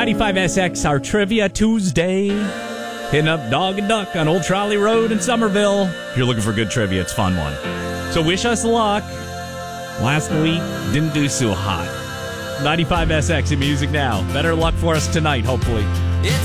95SX, our Trivia Tuesday. Hitting up Dog and Duck on Old Trolley Road in Somerville. If you're looking for good trivia, it's a fun one. So wish us luck. Last week, didn't do so hot. 95SX in music now. Better luck for us tonight, hopefully.